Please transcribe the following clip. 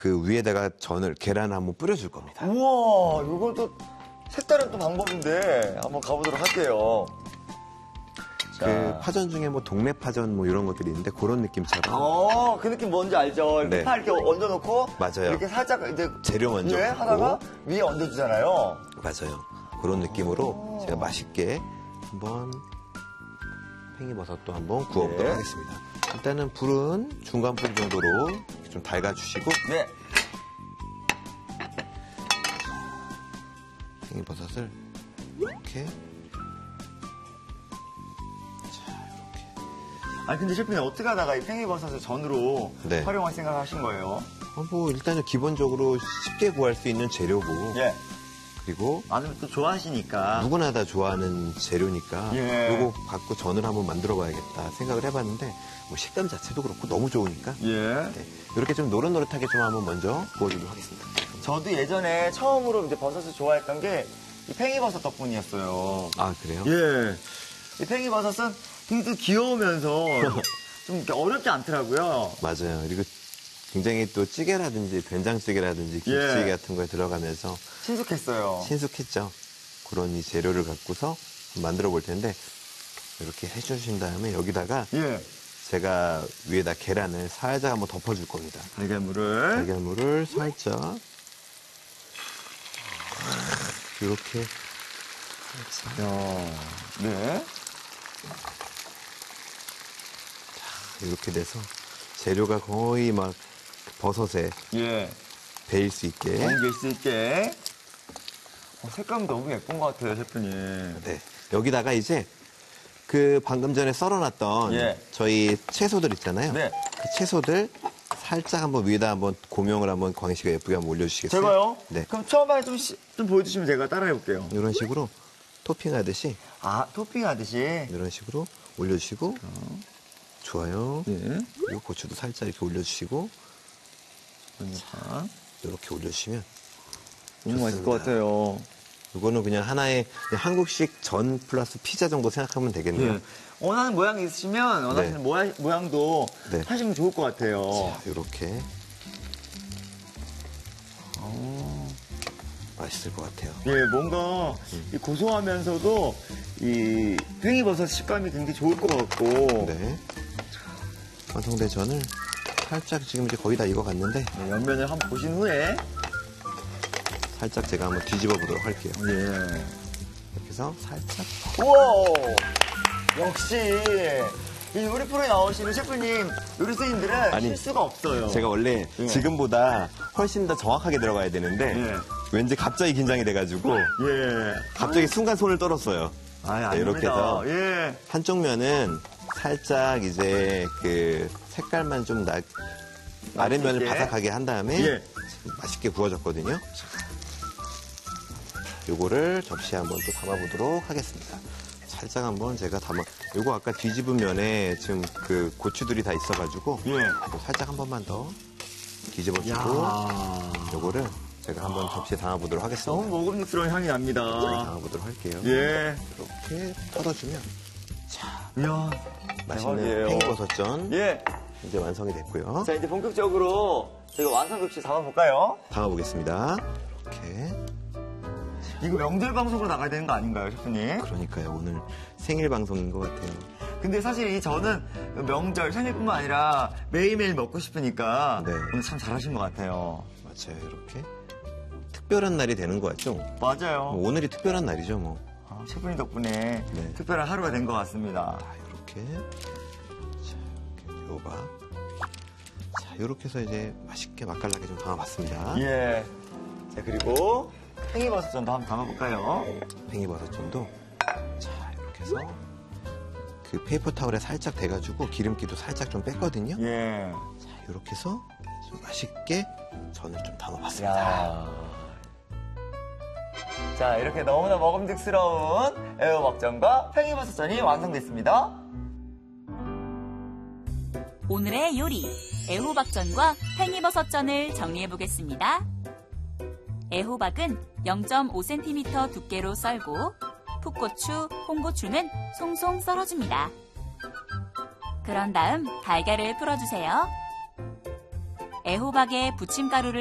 그 위에다가 계란을 한번 뿌려줄 겁니다. 우와, 이것도 색다른 또 방법인데 한번 가보도록 할게요. 그 파전 중에 뭐 동네 파전 뭐 이런 것들이 있는데 그런 느낌처럼. 그 느낌 뭔지 알죠? 이렇게 네. 파 이렇게 얹어놓고 맞아요. 이렇게 살짝 이제 재료 먼저 예, 붓고. 하다가 위에 얹어주잖아요. 맞아요. 그런 느낌으로 제가 맛있게 한번 팽이버섯도 한번 구워보도록 네. 하겠습니다. 일단은 불은 중간 불 정도로 좀 달가주시고 네. 팽이버섯을 이렇게 아니 근데 셰프님 어떻게 하다가 이 팽이버섯을 전으로 네. 활용할 생각하신 거예요? 뭐 일단은 기본적으로 쉽게 구할 수 있는 재료고 예. 그리고 마늘 또 좋아하시니까. 누구나 다 좋아하는 재료니까 예. 이거 갖고 전을 한번 만들어 봐야겠다 생각을 해봤는데 뭐 식감 자체도 그렇고 너무 좋으니까 예. 네, 이렇게 좀 노릇노릇하게 좀 한번 먼저 구워주도록 하겠습니다. 저도 예전에 처음으로 이제 버섯을 좋아했던 게 이 팽이버섯 덕분이었어요. 아 그래요? 예. 이 팽이버섯은 되게 귀여우면서 좀 이렇게 어렵지 않더라고요. 맞아요. 그리고 굉장히 또 찌개라든지 된장찌개라든지 김치찌개 예. 같은 거에 들어가면서 신속했어요. 신속했죠. 그런 이 재료를 갖고서 만들어 볼 텐데 이렇게 해주신 다음에 여기다가 예. 제가 위에다 계란을 살짝 한번 덮어줄 겁니다. 달걀물을. 달걀물을 살짝 이렇게 네. 이렇게 돼서 재료가 거의 막 버섯에 예. 배일 수 있게 옮길 수 있게. 색감 너무 예쁜 것 같아요, 셰프님. 네. 여기다가 이제 그 방금 전에 썰어놨던 예. 저희 채소들 있잖아요. 네. 그 채소들 살짝 한번 위에다 한번 고명을 한번 광희 씨가 예쁘게 한번 올려주시겠어요? 제가요? 네. 그럼 처음에 좀 보여주시면 제가 따라해볼게요. 이런 식으로 토핑하듯이 토핑하듯이. 이런 식으로 올려주시고 좋아요. 네. 그리고 고추도 살짝 이렇게 올려주시고 그러니까. 이렇게 올려주시면 너무 맛있을 것 같아요. 이거는 그냥 하나의 그냥 한국식 전 플러스 피자 정도 생각하면 되겠네요. 네. 원하는 모양이 있으시면 원하시는 모양도 네. 하시면 좋을 것 같아요. 자, 이렇게 맛있을 것 같아요. 예, 뭔가 이 고소하면서도 이 팽이버섯 식감이 굉장히 좋을 것 같고. 네. 완성된 전을 살짝 지금 이제 거의 다 익어갔는데 네, 옆면을 한번 보신 후에. 살짝 제가 한번 뒤집어 보도록 할게요. 예. 이렇게 해서 살짝 우와! 역시 이 요리 프로에 나오시는 셰프님, 요리 선생님들은 아니, 실수가 없어요. 제가 원래 예. 지금보다 훨씬 더 정확하게 들어가야 되는데 예. 왠지 갑자기 긴장이 돼가지고 예. 갑자기 순간 손을 떨었어요. 아닙니다. 네, 이렇게 해서 예. 한쪽 면은 살짝 이제 그 색깔만 좀 아랫면을 바삭하게 한 다음에 예. 맛있게 구워졌거든요. 요거를 접시에 한번 또 담아보도록 하겠습니다. 살짝 한번 제가 요거 아까 뒤집은 면에 지금 그 고추들이 다 있어가지고 예. 요거 살짝 한 번만 더 뒤집어주고 야. 요거를 제가 한번 접시에 담아보도록 하겠습니다. 너무 먹음직스러운 향이 납니다. 담아보도록 할게요. 예. 이렇게 털어주면 이야. 맛있는 대박이에요. 팽이버섯전 예. 이제 완성이 됐고요. 자, 이제 본격적으로 저희가 완성급식 담아볼까요? 담아보겠습니다. 이렇게. 이거 명절 방송으로 나가야 되는 거 아닌가요, 셰프님? 그러니까요. 오늘 생일 방송인 것 같아요. 근데 사실 이 저는 명절, 생일뿐만 아니라 매일매일 먹고 싶으니까 네. 오늘 참 잘하신 것 같아요. 맞아요. 이렇게. 특별한 날이 되는 것 같죠? 맞아요. 뭐 오늘이 특별한 날이죠, 뭐. 셰프님 덕분에 네. 특별한 하루가 된 것 같습니다. 자, 이렇게. 자, 이렇게 요바. 자, 이렇게 해서 이제 맛있게 맛깔나게 좀 담아봤습니다. 예. 자, 그리고 팽이버섯전도 한번 담아볼까요? 팽이버섯전도. 자, 이렇게 해서 그 페이퍼 타월에 살짝 대가지고 기름기도 살짝 좀 뺐거든요. 예. 자, 이렇게 해서 좀 맛있게 전을 좀 담아봤습니다. 야. 자, 이렇게 너무나 먹음직스러운 애호박전과 팽이버섯전이 완성됐습니다. 오늘의 요리, 애호박전과 팽이버섯전을 정리해보겠습니다. 애호박은 0.5cm 두께로 썰고 풋고추, 홍고추는 송송 썰어줍니다. 그런 다음 달걀을 풀어주세요. 애호박에 부침가루를